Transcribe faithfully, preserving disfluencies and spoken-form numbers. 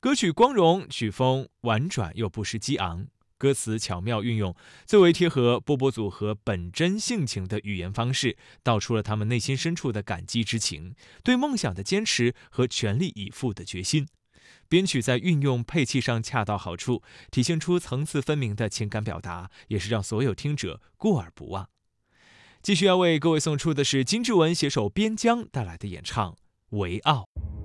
歌曲光荣，曲风婉转又不失激昂，歌词巧妙运用最为贴合波波组合本真性情的语言方式，道出了他们内心深处的感激之情，对梦想的坚持和全力以赴的决心。编曲在运用配器上恰到好处，体现出层次分明的情感表达，也是让所有听者过耳不忘。继续要为各位送出的是金志文携手边疆带来的演唱《维奥》。